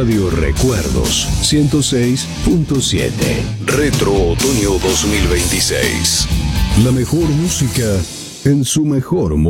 Radio Recuerdos 106.7. Retro Otoño 2026. La mejor música en su mejor momento.